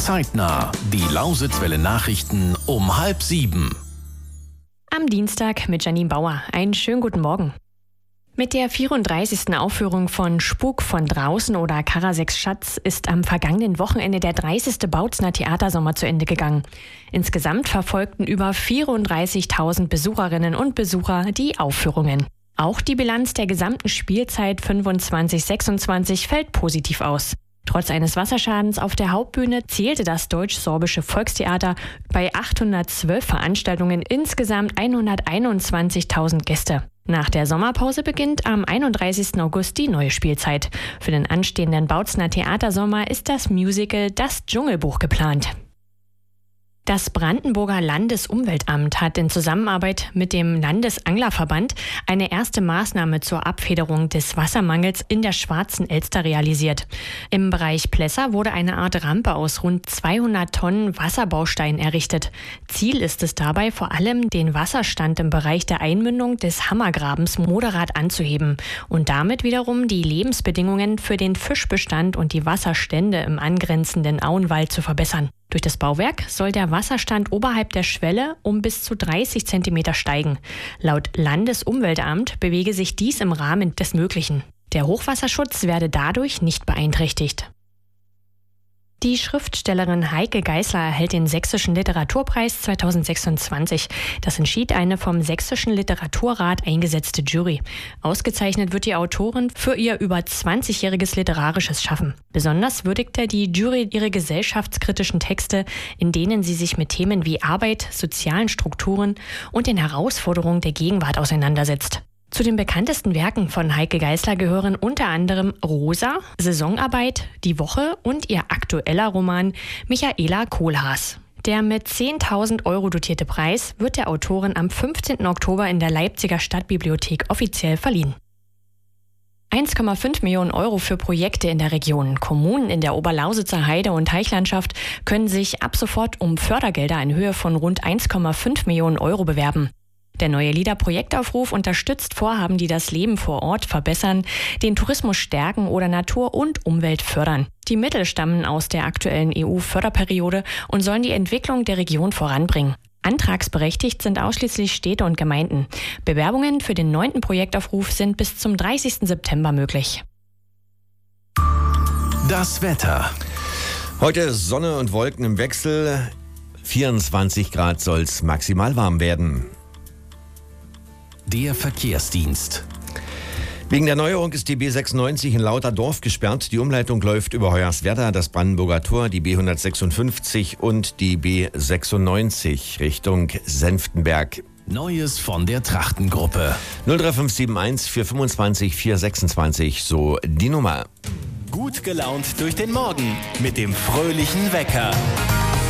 Zeitnah. Die Lausitzwelle Nachrichten um 6:30. Am Dienstag mit Janine Bauer. Einen schönen guten Morgen. Mit der 34. Aufführung von Spuk von draußen oder Karaseks Schatz ist am vergangenen Wochenende der 30. Bautzner Theatersommer zu Ende gegangen. Insgesamt verfolgten über 34.000 Besucherinnen und Besucher die Aufführungen. Auch die Bilanz der gesamten Spielzeit 25/26 fällt positiv aus. Trotz eines Wasserschadens auf der Hauptbühne zählte das Deutsch-Sorbische Volkstheater bei 812 Veranstaltungen insgesamt 121.000 Gäste. Nach der Sommerpause beginnt am 31. August die neue Spielzeit. Für den anstehenden Bautzner Theatersommer ist das Musical Das Dschungelbuch geplant. Das Brandenburger Landesumweltamt hat in Zusammenarbeit mit dem Landesanglerverband eine erste Maßnahme zur Abfederung des Wassermangels in der Schwarzen Elster realisiert. Im Bereich Plesser wurde eine Art Rampe aus rund 200 Tonnen Wasserbaustein errichtet. Ziel ist es dabei vor allem, den Wasserstand im Bereich der Einmündung des Hammergrabens moderat anzuheben und damit wiederum die Lebensbedingungen für den Fischbestand und die Wasserstände im angrenzenden Auenwald zu verbessern. Durch das Bauwerk soll der Wasserstand oberhalb der Schwelle um bis zu 30 Zentimeter steigen. Laut Landesumweltamt bewege sich dies im Rahmen des Möglichen. Der Hochwasserschutz werde dadurch nicht beeinträchtigt. Die Schriftstellerin Heike Geisler erhält den Sächsischen Literaturpreis 2026. Das entschied eine vom Sächsischen Literaturrat eingesetzte Jury. Ausgezeichnet wird die Autorin für ihr über 20-jähriges literarisches Schaffen. Besonders würdigte die Jury ihre gesellschaftskritischen Texte, in denen sie sich mit Themen wie Arbeit, sozialen Strukturen und den Herausforderungen der Gegenwart auseinandersetzt. Zu den bekanntesten Werken von Heike Geisler gehören unter anderem Rosa, Saisonarbeit, Die Woche und ihr aktueller Roman Michaela Kohlhaas. Der mit 10.000 € dotierte Preis wird der Autorin am 15. Oktober in der Leipziger Stadtbibliothek offiziell verliehen. 1,5 Millionen € für Projekte in der Region. Kommunen in der Oberlausitzer Heide- und Teichlandschaft können sich ab sofort um Fördergelder in Höhe von rund 1,5 Millionen € bewerben. Der neue LIDA-Projektaufruf unterstützt Vorhaben, die das Leben vor Ort verbessern, den Tourismus stärken oder Natur und Umwelt fördern. Die Mittel stammen aus der aktuellen EU-Förderperiode und sollen die Entwicklung der Region voranbringen. Antragsberechtigt sind ausschließlich Städte und Gemeinden. Bewerbungen für den 9. Projektaufruf sind bis zum 30. September möglich. Das Wetter. Heute Sonne und Wolken im Wechsel. 24 Grad soll es maximal warm werden. Der Verkehrsdienst. Wegen der Neuerung ist die B96 in Lauterdorf gesperrt. Die Umleitung läuft über Hoyerswerda, das Brandenburger Tor, die B156 und die B96 Richtung Senftenberg. Neues von der Trachtengruppe. 03571 425 426, so die Nummer. Gut gelaunt durch den Morgen mit dem fröhlichen Wecker.